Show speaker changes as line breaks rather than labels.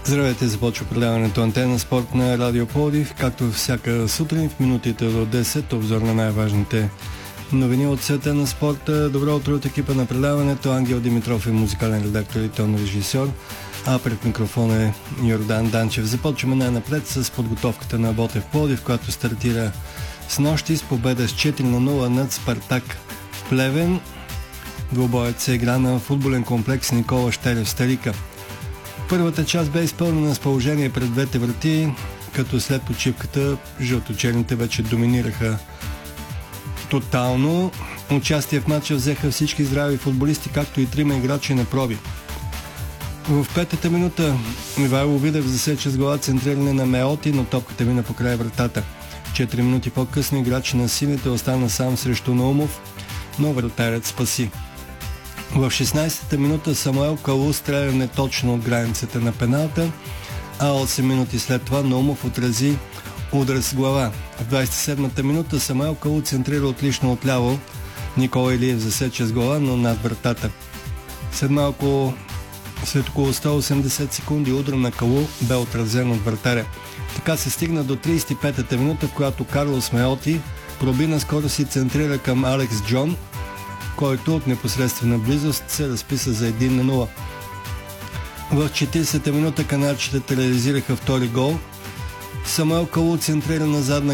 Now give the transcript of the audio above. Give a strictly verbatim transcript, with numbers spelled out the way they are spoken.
Здравейте, започва предаването Антена Спорт на Радио Пловдив. Както всяка сутрин в минутите до десет, обзор на най-важните новини от света на спорта. Добро утро от екипа на предаването. Ангел Димитров е музикален редактор и тон режисьор, а пред микрофона е Йордан Данчев. Започваме най-напред с подготовката на Ботев Пловдив, която стартира с нощи с победа с четири на нула над Спартак в Плевен. Двубоят се игра на футболен комплекс Никола Щерев Старика. Първата част бе изпълнена с положение пред двете врати, като след почивката жълточерните вече доминираха тотално. Участие в матча взеха всички здрави футболисти, както и трима играчи на проби. В петата минута Ивайло Видев засече с гола центриране на Меоти, но топката мина покрай вратата. Четири минути по-късно играчи на сините остана сам срещу Наумов, но вратарят спаси. В шестнадесета минута Самуел Калу стреля неточно от границата на пеналта, а осем минути след това Наумов отрази удар с глава. В двадесет и седмата минута Самуел Калу центрира отлично отляво. Никола Илиев засече с глава, но над вратата. След малко, след около сто и осемдесет секунди удар на Калу бе отразен от вратаря. Така се стигна до тридесет и петата минута, в която Карлос Меоти проби наскоро си центрира към Алекс Джон, който от непосредствена близост се разписа за един на нула. В четиридесета минута канарчетата реализираха втори гол. Самуел Калу центрира на задна